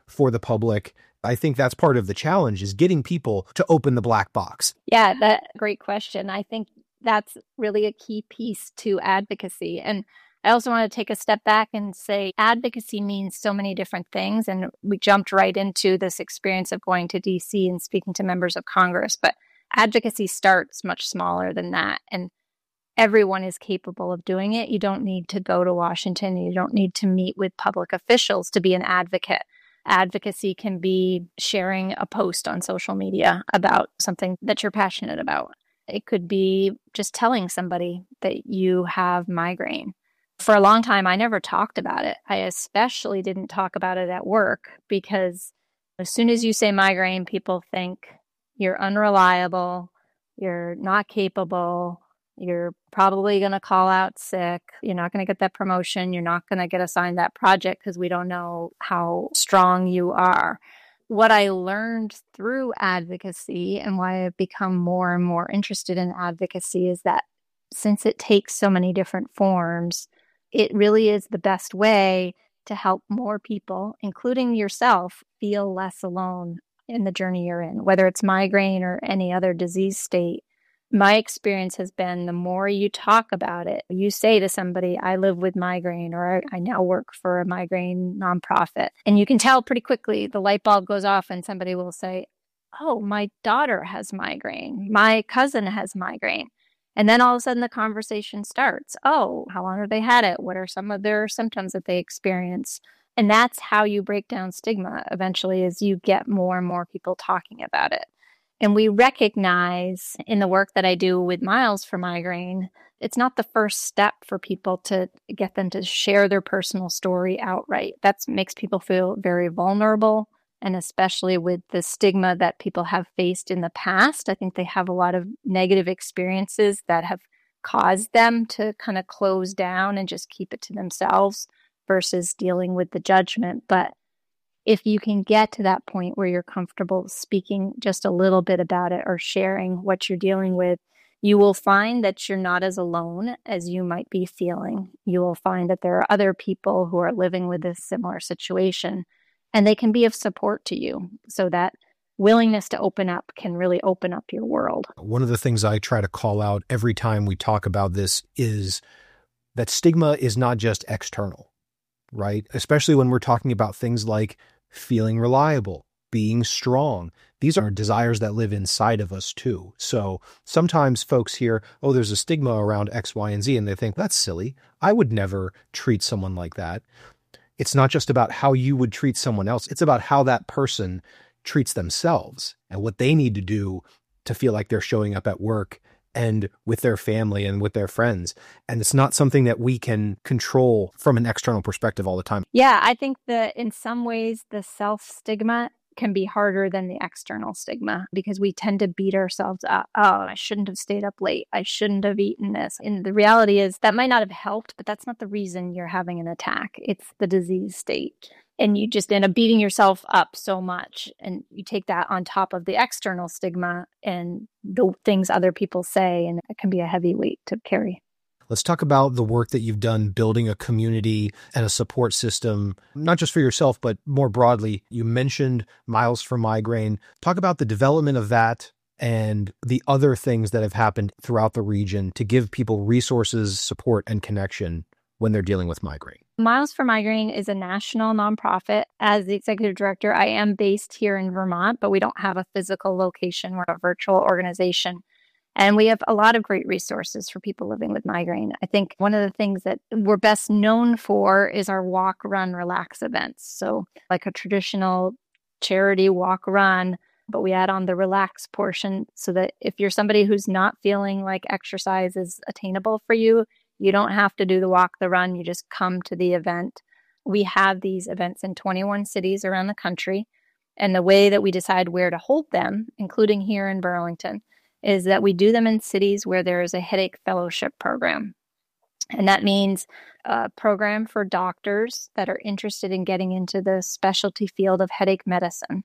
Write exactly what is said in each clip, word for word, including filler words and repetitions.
for the public. I think that's part of the challenge, is getting people to open the black box. Yeah, that great question. I think that's really a key piece to advocacy. And I also want to take a step back and say advocacy means so many different things. And we jumped right into this experience of going to D C and speaking to members of Congress. But advocacy starts much smaller than that. And everyone is capable of doing it. You don't need to go to Washington. You don't need to meet with public officials to be an advocate. Advocacy can be sharing a post on social media about something that you're passionate about. It could be just telling somebody that you have migraine. For a long time, I never talked about it. I especially didn't talk about it at work, because as soon as you say migraine, people think you're unreliable, you're not capable, you're probably going to call out sick, you're not going to get that promotion, you're not going to get assigned that project because we don't know how strong you are. What I learned through advocacy and why I've become more and more interested in advocacy is that since it takes so many different forms, it really is the best way to help more people, including yourself, feel less alone in the journey you're in, whether it's migraine or any other disease state. My experience has been the more you talk about it, you say to somebody, I live with migraine, or I now work for a migraine nonprofit. And you can tell pretty quickly the light bulb goes off and somebody will say, oh, my daughter has migraine. My cousin has migraine. And then all of a sudden the conversation starts. Oh, how long have they had it? What are some of their symptoms that they experience? And that's how you break down stigma eventually, as you get more and more people talking about it. And we recognize in the work that I do with Miles for Migraine, it's not the first step for people to get them to share their personal story outright. That makes people feel very vulnerable. And especially with the stigma that people have faced in the past, I think they have a lot of negative experiences that have caused them to kind of close down and just keep it to themselves versus dealing with the judgment. But if you can get to that point where you're comfortable speaking just a little bit about it or sharing what you're dealing with, you will find that you're not as alone as you might be feeling. You will find that there are other people who are living with this similar situation, and they can be of support to you. So that willingness to open up can really open up your world. One of the things I try to call out every time we talk about this is that stigma is not just external, right? Especially when we're talking about things like feeling reliable, being strong. These are desires that live inside of us too. So sometimes folks hear, oh, there's a stigma around X, Y, and Z, and they think, that's silly. I would never treat someone like that. It's not just about how you would treat someone else. It's about how that person treats themselves and what they need to do to feel like they're showing up at work and with their family and with their friends. And it's not something that we can control from an external perspective all the time. Yeah, I think that in some ways, the self-stigma can be harder than the external stigma, because we tend to beat ourselves up. Oh, I shouldn't have stayed up late. I shouldn't have eaten this. And the reality is that might not have helped, but that's not the reason you're having an attack. It's the disease state. And you just end up beating yourself up so much. And you take that on top of the external stigma and the things other people say, and it can be a heavy weight to carry. Let's talk about the work that you've done building a community and a support system, not just for yourself, but more broadly. You mentioned Miles for Migraine. Talk about the development of that and the other things that have happened throughout the region to give people resources, support, and connection when they're dealing with migraine. Miles for Migraine is a national nonprofit. As the executive director, I am based here in Vermont, but we don't have a physical location. We're a virtual organization. And we have a lot of great resources for people living with migraine. I think one of the things that we're best known for is our walk, run, relax events. So like a traditional charity walk, run, but we add on the relax portion so that if you're somebody who's not feeling like exercise is attainable for you, you don't have to do the walk, the run. You just come to the event. We have these events in twenty-one cities around the country. And the way that we decide where to hold them, including here in Burlington, is that we do them in cities where there is a headache fellowship program. And that means a program for doctors that are interested in getting into the specialty field of headache medicine.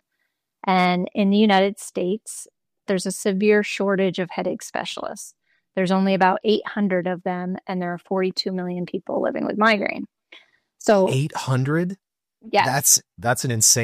And in the United States, there's a severe shortage of headache specialists. There's only about eight hundred of them, and there are forty-two million people living with migraine. So eight hundred? Yeah. That's, that's an insane